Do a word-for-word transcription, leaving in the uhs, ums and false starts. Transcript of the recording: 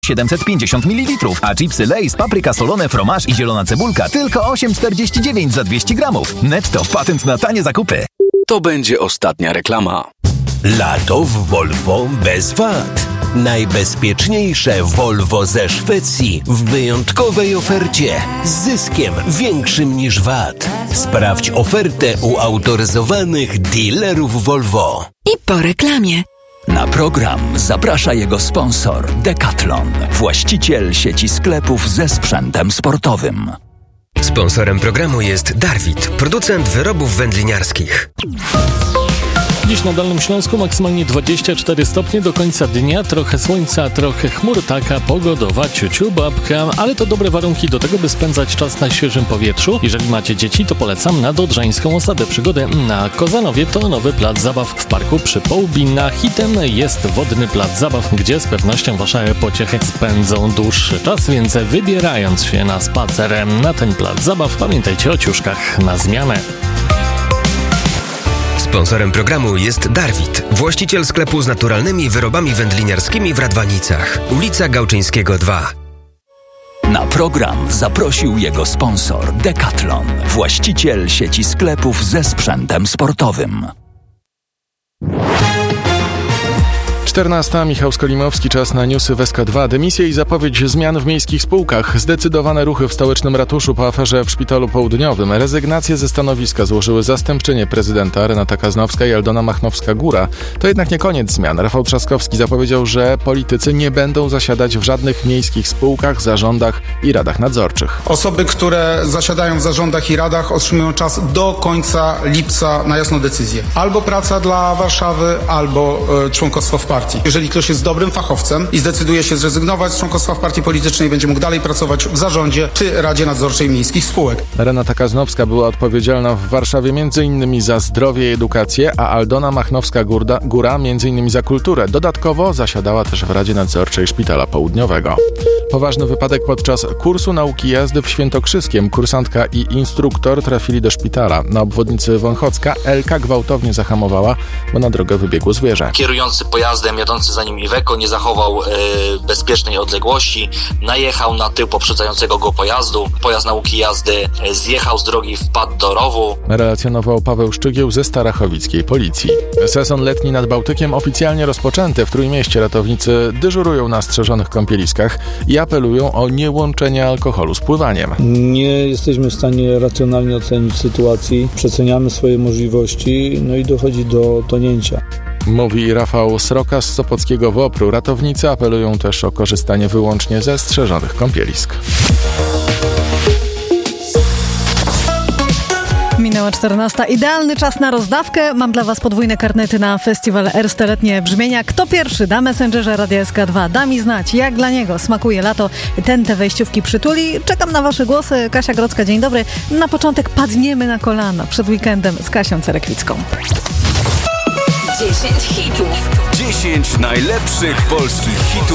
siedemset pięćdziesiąt mililitrów, a chipsy Lay's, papryka solone, fromaż i zielona cebulka tylko osiem czterdzieści dziewięć za dwieście gramów. Netto, patent na tanie zakupy. To będzie ostatnia reklama. Lato w Volvo bez wad. Najbezpieczniejsze Volvo ze Szwecji w wyjątkowej ofercie z zyskiem większym niż V A T. Sprawdź ofertę u autoryzowanych dealerów Volvo. I po reklamie. Na program zaprasza jego sponsor Decathlon, właściciel sieci sklepów ze sprzętem sportowym. Sponsorem programu jest Darwit, producent wyrobów wędliniarskich. Dziś na Dolnym Śląsku maksymalnie dwadzieścia cztery stopnie, do końca dnia trochę słońca, trochę chmur, taka pogodowa ciuciu babka, ale to dobre warunki do tego, by spędzać czas na świeżym powietrzu. Jeżeli macie dzieci, to polecam nadodrzańską osadę przygody na Kozanowie. To nowy plac zabaw w parku przy Połbina. Hitem jest wodny plac zabaw, gdzie z pewnością wasze pociechy spędzą dłuższy czas, więc wybierając się na spacer na ten plac zabaw, pamiętajcie o ciuszkach na zmianę. Sponsorem programu jest Darwit, właściciel sklepu z naturalnymi wyrobami wędliniarskimi w Radwanicach. Ulica Gałczyńskiego dwa. Na program zaprosił jego sponsor Decathlon, właściciel sieci sklepów ze sprzętem sportowym. czternasta. Michał Skolimowski, czas na newsy w S K dwa. Dymisje i zapowiedź zmian w miejskich spółkach. Zdecydowane ruchy w stołecznym ratuszu po aferze w Szpitalu Południowym. Rezygnacje ze stanowiska złożyły zastępczynie prezydenta Renata Kaznowska i Aldona Machnowska-Góra. To jednak nie koniec zmian. Rafał Trzaskowski zapowiedział, że politycy nie będą zasiadać w żadnych miejskich spółkach, zarządach i radach nadzorczych. Osoby, które zasiadają w zarządach i radach, otrzymują czas do końca lipca na jasną decyzję. Albo praca dla Warszawy, albo y, członkostwo w partii. Jeżeli ktoś jest dobrym fachowcem i zdecyduje się zrezygnować z członkostwa w partii politycznej, będzie mógł dalej pracować w zarządzie czy Radzie Nadzorczej Miejskich Spółek. Renata Kaznowska była odpowiedzialna w Warszawie m.in. za zdrowie i edukację, a Aldona Machnowska-Góra m.in. za kulturę. Dodatkowo zasiadała też w Radzie Nadzorczej Szpitala Południowego. Poważny wypadek podczas kursu nauki jazdy w Świętokrzyskiem. Kursantka i instruktor trafili do szpitala. Na obwodnicy Wąchocka Elka gwałtownie zahamowała, bo na drogę wybiegło zwierzę. Kierujący pojazdem, jadący za nim Iveco, nie zachował e, bezpiecznej odległości, najechał na tył poprzedzającego go pojazdu. Pojazd nauki jazdy e, zjechał z drogi, wpadł do rowu. Relacjonował Paweł Szczygieł ze starachowickiej policji. Sezon letni nad Bałtykiem oficjalnie rozpoczęty. W Trójmieście ratownicy dyżurują na strzeżonych kąpieliskach i apelują o niełączenie alkoholu z pływaniem. Nie jesteśmy w stanie racjonalnie ocenić sytuacji, przeceniamy swoje możliwości, no i dochodzi do tonięcia. Mówi Rafał Sroka z Sopockiego WOPR-u. Ratownicy apelują też o korzystanie wyłącznie ze strzeżonych kąpielisk. Minęła czternasta. Idealny czas na rozdawkę. Mam dla Was podwójne karnety na festiwal Erste Letnie Brzmienia. Kto pierwszy da Messengerze Radia S K dwa? Da mi znać, jak dla niego smakuje lato. Ten te wejściówki przytuli. Czekam na Wasze głosy. Kasia Grodzka, dzień dobry. Na początek padniemy na kolana przed weekendem z Kasią Cerekwicką. dziesięć hitów. dziesięć najlepszych polskich hitów.